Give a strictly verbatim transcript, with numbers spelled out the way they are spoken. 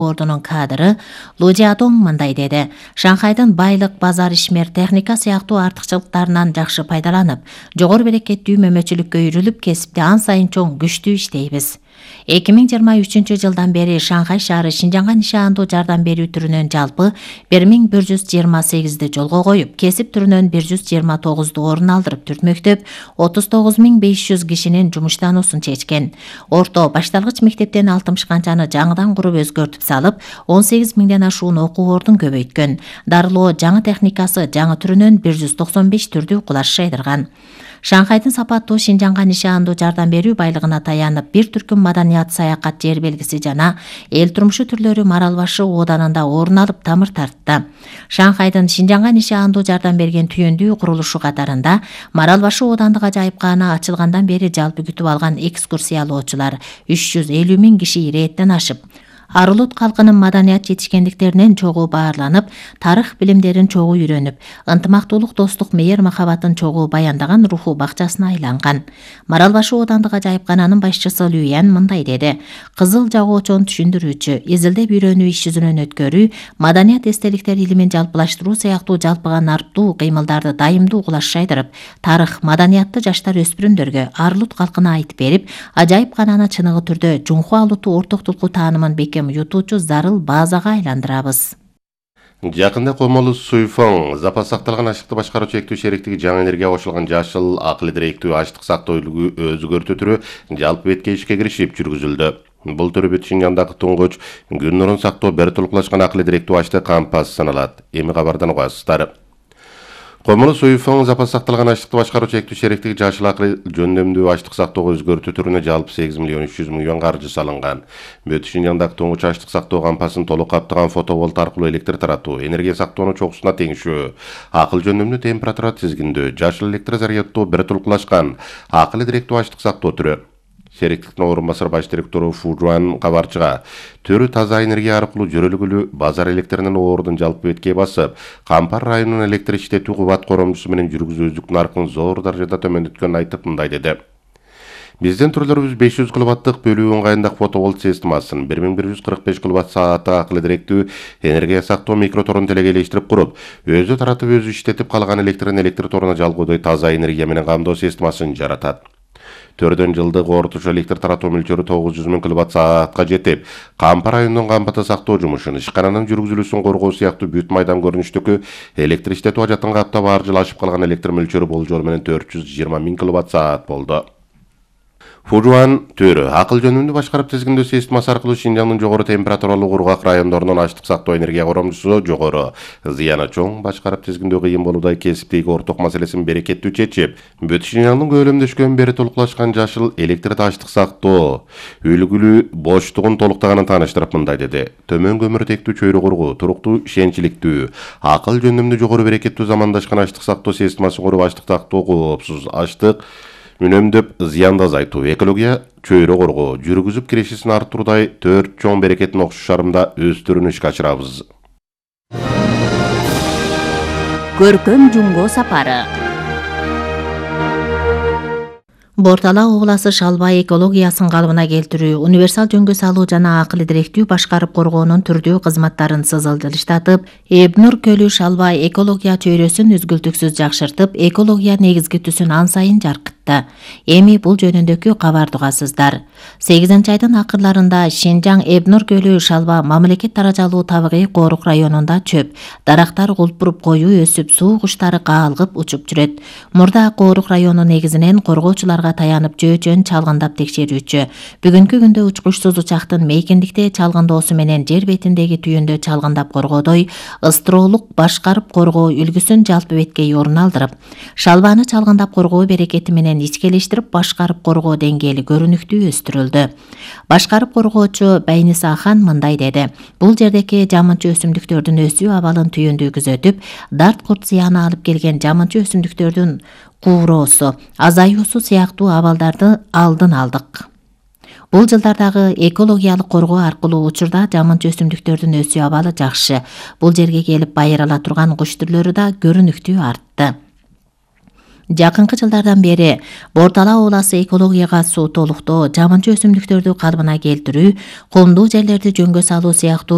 ордунун кадры Лу Жиадong мындай деди. Шанхайдын байлык, базар, ишмер, техника сыяктуу артыкчылыктарынан жакшы пайдаланып, жогору берекеттүү мөмөчүлүккө үйрүлүп, кесипте ан сайын чоң күчтүү иштейбиз. эки миң жыйырма үчүнчү жылдан бери Шанхай шаары Шинжаңга нишаандуу жардам берүү түрүнөн жалпы бир миң бир жүз жыйырма сегизди жолго коюп, кесип түрүнөн бир жүз жыйырма тогузду орун алдырып түртмөктөп, отуз тогуз миң беш жүз кишинин жумуштануусун чечкен. Орто башталгыч мектептен алтымыш канчаны жаңыдан куруп өзгөртүп салып, он сегиз миңден ашуун окуу ордун көбөйткөн. Дарылоо жаңы техникасы жаңы түрүнөн бир жүз токсон беш түрдү кулаш жайдырган. Шанхайдын сапаттуу Шинжаңга нишаандуу жардам берүү байлыгына таянып, бир түркүм маданият, саякат, жер белгиси жана эл турмушу түрлөрү Марал башы ооданында орун алып тамыр тартты. Шанхайдын Шинжаңга нишаандуу жардам берген түйүндүү курулушу катарында Марал башы оодандык ажайыпкаана ачылгандан бери жалпы күтүп алган экскурсиялоочулар үч жүз элүү миң киши ирээттен ашып, Арулут калкынын маданият жетишкендиктеринен чогуу баарланып, тарых билимдерин чогуу үйрөнүп, ынтымактуулук, достук, мейир махабатын чогуу баяндаган руху бакчасына айланган. Марал башы оодандык ажайыпкананын башчысы Люян мындай деди. Кызыл жагоочон түшүндүрүүчү, изилдеп үйрөнүү иш жүзүнөн өткөрүү, маданият эстеликтер илимин жалпылаштыруу сыяктуу жалпыга нарптуу кыймылдарды дайымдуу кулаш жайдырып, тарых, маданиятты жаштар өспүрүмдөргө Арулут калкына айтып берип, ажайыпкананы чыныгы түрдө Жунхуа улуттуу орток тулкуу таанымын бекем ютуучу зарыл базага айландырабыз. Жакында Комолу Суйфоң запас сакталган аштыкты башкаруу чектүү шериктиги жаңы энергия кошулган жашыл акыл идиректүү аштык сактоо өзгөртүү түрү жалпы бетке ишке киришип жүргүзүлдү. Бул түрү бүт Шинжаңдагы туңгуч күн нурун сактоо бир толуклашкан акыл идиректүү аштык кампас саналат. Эми кабардан угасыздар. Комолу Суйфоң запас сакталган аштыкты башкаруу чектүү шериктиги жашыл акыл жөндөмдүү аштык сактоого өзгөртүү түрүнө жалпы сегиз миллион үч жүз миң юан каржы салынган. Бүт Шинжаңдагы туңгуч аштык сактоо кампасын толук каптаган фотоволт аркылуу электр таратуу, энергия сактоонун чогусуна теңишүү, акыл жөндөмдүү температура тизгиндөө, жашыл электр зарядтоо бир толуклашкан акыл идиректүү аштык сактоо түрү. Шериктиктин орун басар баш директору Фу Жуан кабарчыга түрү таза энергия аркылуу жөрөлгүлүү базар электринин ордун жалпы бетке басып, Кампар районунун электр иштетүү кубат коромчусу менен жүргүзүүчүлүк наркын зор даражада төмөндөткөнүн айтып мындай деди. Биздин түрлөрүбүз беш жүз киловаттык бөлүү ыңгайындагы фотоволт системасын, бир миң бир жүз кырк беш киловатт сааттык акыл идиректүү энергия сактоо микроторун телегейлештирип куруп, өзү таратып өзү иштетип калган электрин электр торуна жалгоодой таза энергия менен камдоо системасын жаратат. Төрдөн жылдык орточо электр таратуу мөлчөрү тогуз жүз миң киловатт саатка жетип, Кампар районунун кампаты сактоо жумушун, ишкананын жүргүзүлүүсүн коргоо сыяктуу бүт майдан көрүнүштөгү электр иштетүү ажатын каптап ар жыл ашып калган электр мөлчөрү болжол менен төрт жүз жыйырма миң киловатт саат болду. Фужуан төрү акыл жөнүндө башкарып тизгиндөө системасы аркылуу Шинжаңдын жогору температуралуу кургак райондорунун аштык сактоо энергия коромчусу жогору, зыяны чоң башкарып тизгиндөө кыйын болуудай кесиптеги орток маселесин берекеттүү чечип, бүт Шинжаңдын көлөмдөшкөн бери толуклашкан жашыл электр аштык сактоо үлгүлүү боштугун толуктаганын тааныштырып мындай деди. Төмөн көмүртектүү чөйрө кургуу, туруктуу ишенчиликтүү, акыл жөнүндө жогору берекеттүү замандашкан аштык сактоо системасын куруп аштык сактоо коопсуз аштык үнөмдөп зыянды азайтуу, экология чөйрө коргоо, жүргүзүп кирешисин арттыруудай төрт чоң берекеттин окшош шарымда өз түрүн ишке ашырабыз. Көркөм жумго сапары. Бортала обласы Шалбай экологиясын калыбына келтирүү, универсал жөнгө салуу жана акыл идиректүү башкарып коргоонун түрдүү кызматтарын сызылдырыштатып, Эбнур көлү Шалбай экология чөйрөсүн үзгүлтүксүз жакшыртып, экология негизги түсүн ан сайын жаркытты. Эми бул жөнүндөгү кабарды угасыздар. сегизинчи айдын акырларында Шинжаң Эбнур көлү Шалба мамлекет даражалуу табигый корук районунда чөп, дарактар кулпуруп коюу өсүп, суу куштары каалгып учуп жүрөт. Мурда корук району негизинен коргоочуларга таянып жөө-жөн чалгындап текшерүүчү. Бүгүнкү күндө учкучсуз учактын мейкиндикте чалгындоосу менен жер бетиндеги түйүндө чалгындап коргоодой, ыстыроолук башкарып коргоо үлгүсүн жалпы беткей орун алдырып, Шалбаны чалгындап коргоо берекети менен ичкелештирип башкарып коргоо деңгээли көрүнүктүү өстүрүлдү. Башкарып коргоочу Байниса Хан мындай деди. Бул жердеки жамынчы өсүмдүктөрдүн өсүү абалын түйүндүү күзөтүп, дарт курт зыяны алып келген жамынчы өсүмдүктөрдүн кууроосу, азаюусу сыяктуу абалдарды алдын алдык. Бул жылдардагы экологиялык коргоо аркылуу учурда жамынчы өсүмдүктөрдүн өсүү абалы жакшы. Бул жерге келип байырала турган куш түрлөрү да көрүнүктүү артты. Жакынкы жылдардан бери Бортала обласы экологияга суу толуктоо, жамынчы өсүмдүктөрдү калыбына келтирүү, коомдуу жерлерди жөнгө салуу сыяктуу